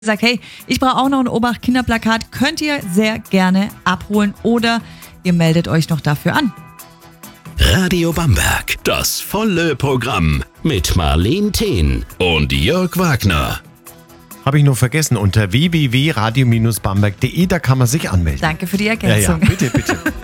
sagt, hey, ich brauche auch noch ein Obacht-Kinderplakat, könnt ihr sehr gerne abholen oder ihr meldet euch noch dafür an. Radio Bamberg, das volle Programm mit Marleen Thehn und Jörg Wagner. Habe ich nur vergessen, unter www.radio-bamberg.de, da kann man sich anmelden. Danke für die Ergänzung. Ja, bitte.